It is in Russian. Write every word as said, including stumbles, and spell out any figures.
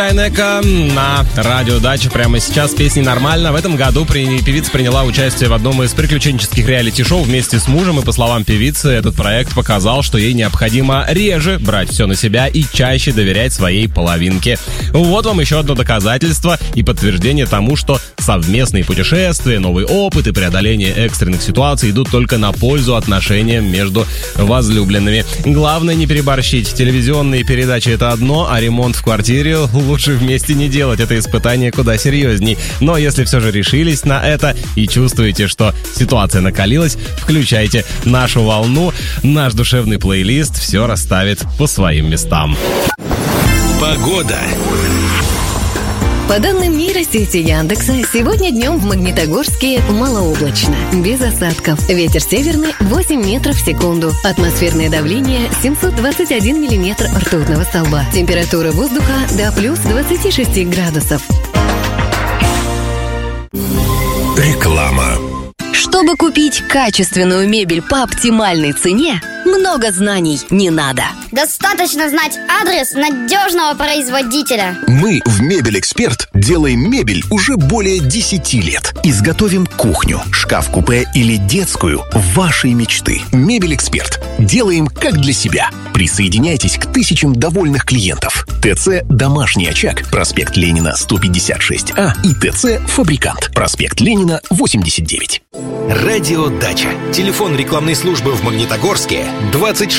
Айнека на радио Дача прямо сейчас с песней «Нормально». В этом году при... певица приняла участие в одном из приключенческих реалити-шоу вместе с мужем, и по словам певицы, этот проект показал, что ей необходимо реже брать все на себя и чаще доверять своей половинке. Вот вам еще одно доказательство и подтверждение тому, что совместные путешествия, новый опыт и преодоление экстренных ситуаций идут только на пользу отношениям между возлюбленными. Главное не переборщить. Телевизионные передачи — это одно, а ремонт в квартире лучше вместе не делать. Это испытание куда серьезней. Но если все же решились на это и чувствуете, что ситуация накалилась, включайте нашу волну. Наш душевный плейлист все расставит по своим местам. Погода. По данным нейросети Яндекса, сегодня днем в Магнитогорске малооблачно, без осадков. Ветер северный восемь метров в секунду. Атмосферное давление семьсот двадцать один миллиметр ртутного столба. Температура воздуха до плюс двадцати шести градусов. Реклама. Чтобы купить качественную мебель по оптимальной цене, много знаний не надо. Достаточно знать адрес надежного производителя. Мы в «Мебель-Эксперт» делаем мебель уже более десяти лет. Изготовим кухню, шкаф-купе или детскую вашей мечты. «Мебель-Эксперт». Делаем как для себя. Присоединяйтесь к тысячам довольных клиентов. ТЦ «Домашний очаг», проспект Ленина, сто пятьдесят шесть А и ТЦ «Фабрикант», проспект Ленина, восемьдесят девять. Радио Дача. Телефон рекламной службы в Магнитогорске двадцать